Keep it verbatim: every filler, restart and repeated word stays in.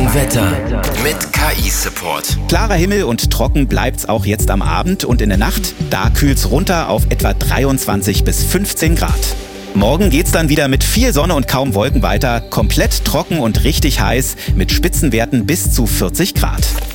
Wetter mit K I-Support. Klarer Himmel und trocken bleibt's auch jetzt am Abend und in der Nacht. Da kühlt's runter auf etwa dreiundzwanzig bis fünfzehn Grad. Morgen geht's dann wieder mit viel Sonne und kaum Wolken weiter. Komplett trocken und richtig heiß mit Spitzenwerten bis zu vierzig Grad.